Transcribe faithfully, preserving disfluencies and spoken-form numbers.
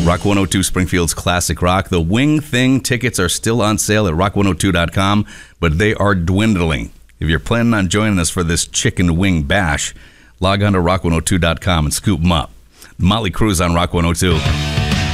Rock one oh two Springfield's Classic Rock. The Wing Thing tickets are still on sale at rock one oh two dot com, but they are dwindling. If you're planning on joining us for this chicken wing bash, log on to rock one oh two dot com and scoop them up. Motley Crue's on Rock one oh two.